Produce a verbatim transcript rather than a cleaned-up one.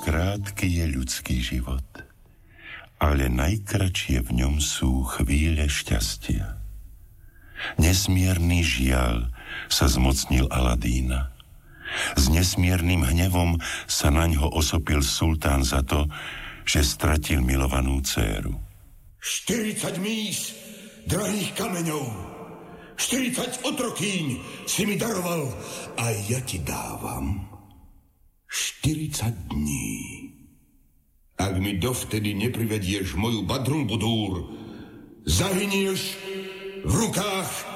krátky je ľudský život, ale najkratšie v ňom sú chvíle šťastia. Nesmierny žiaľ sa zmocnil Aladína. S nesmiernym hnevom sa naňho osopil sultán za to, že stratil milovanú dcéru. štyridsať míš drahých kameňov, štyridsať otrokýň si mi daroval a ja ti dávam štyridsať dní. Ak mi dovtedy neprivedieš moju Badrul Budúr, zahynieš v rukách